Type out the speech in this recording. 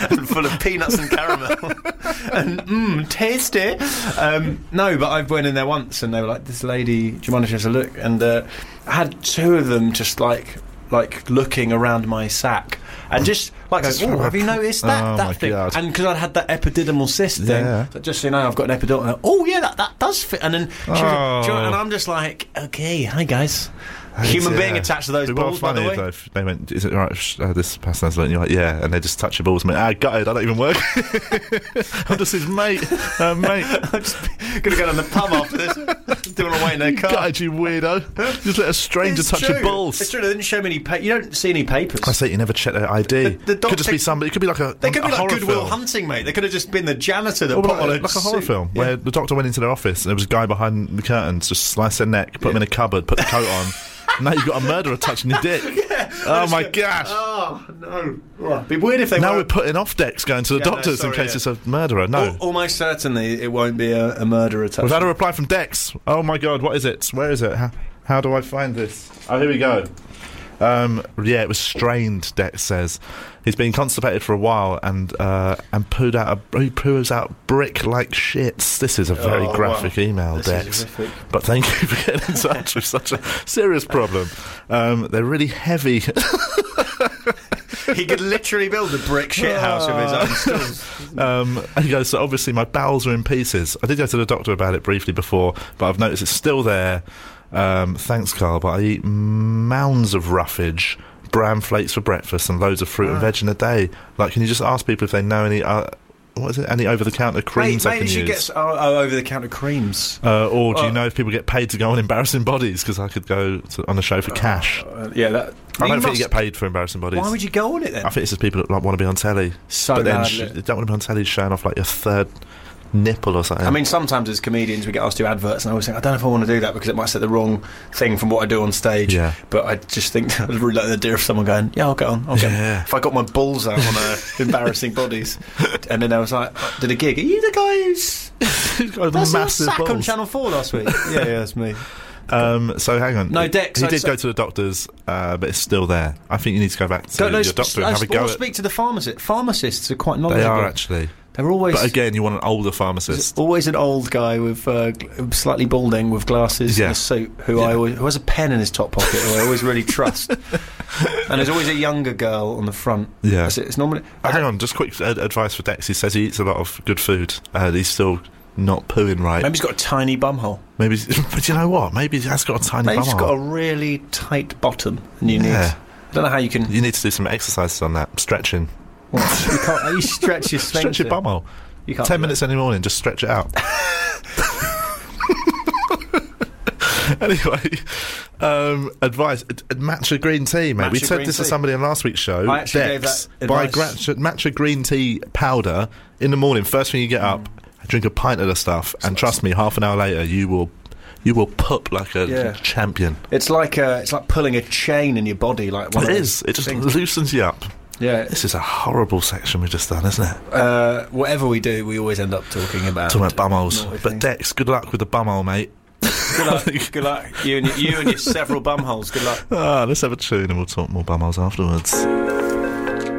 and full of peanuts and caramel. And tasty. No, but I went in there once and they were like, this lady, do you mind if she has a look? And I had two of them just like looking around my sack and just like, oh, have you noticed that thing? God. And because I'd had that epididymal cyst thing, so just so you know, I've got an epididymal. Oh yeah, that does fit. And then she was, and I'm just like, okay, hi guys. Human being attached to those balls, by the way. Though, if they went, is it right? This person has, and you're like, yeah, and they just touch your balls and went, gutted, I don't even work. I'm just his mate. I'm just going to go down the pub after this. Don't want to wait in their car. Gutted, you weirdo. Just let a stranger touch your balls. It's true. They didn't show me any. You don't see any papers. I say you never check their ID. The could just be somebody. It could be like a. They could be like Good Will Hunting, mate. They could have just been the janitor that put on like a horror film where the doctor went into their office and there was a guy behind the curtains, just sliced their neck, put them in a cupboard, put the coat on. Now you've got a murderer touching your dick. Oh my gosh. Oh no. It'd be weird if they now we're putting off Dex going to the doctors in case it's a murderer. No. Almost certainly it won't be a murderer touching. We've had a reply from Dex. Oh my god, what is it? Where is it? How do I find this? Oh, here we go. Yeah, it was strained, Dex says. He's been constipated for a while and poos out brick-like shits. This is a very graphic email, Dex. But thank you for getting in touch with such a serious problem. They're really heavy. He could literally build a brick shit house with his own stools. And he goes, so obviously my bowels are in pieces. I did go to the doctor about it briefly before, but I've noticed it's still there. Thanks, Carl, but I eat mounds of roughage, bran flakes for breakfast, and loads of fruit and veg in a day. Like, can you just ask people if they know any any over-the-counter creams I can use? Maybe she gets over-the-counter creams. Or do you know if people get paid to go on Embarrassing Bodies? Because I could go on a show for cash. I don't think you get paid for Embarrassing Bodies. Why would you go on it then? I think it's just people that want to be on telly. But then they don't want to be on telly showing off like your third nipple or something. I mean, sometimes as comedians we get asked to do adverts and I always think, I don't know if I want to do that because it might set the wrong thing from what I do on stage. Yeah. But I just think I'd really like the idea of someone going, yeah, I'll get on. If I got my balls out on Embarrassing Bodies and then I was like, did a gig, are you the guy who's got that's massive sack balls on Channel 4 last week? yeah, that's me. So hang on. No, Dex. He did go to the doctors, but it's still there. I think you need to go back to your doctor and have a go. Speak to the pharmacist. Pharmacists are quite knowledgeable. They are actually. They're always. But again, you want an older pharmacist. Always an old guy with slightly balding, with glasses and a suit, who has a pen in his top pocket, who I always really trust. And there's always a younger girl on the front. Yeah, it's normally. Hang on, just quick advice for Dex. He says he eats a lot of good food. He's still not pooing right. Maybe he's got a tiny bumhole. Maybe, but you know what? Maybe he has got a tiny bumhole. Maybe he's got a really tight bottom, and you need. I don't know how you can. You need to do some exercises on that, stretching. What? You can't. You stretch your sphincter. Stretch your bumhole. You can't 10 minutes in the morning, just stretch it out. Anyway, advice: matcha green tea, mate. We said this to somebody on last week's show. I actually gave that advice. Buy matcha green tea powder in the morning. First thing you get up, drink a pint of the stuff, and trust me, half an hour later, you will poop like a champion. It's like pulling a chain in your body. Like it is. It just loosens you up. Yeah, this is a horrible section we've just done, isn't it? Whatever we do, we always end up talking about bumholes. But Dex, good luck with the bumhole, mate. Good luck. You and your several bumholes. Good luck. Let's have a tune and we'll talk more bumholes afterwards.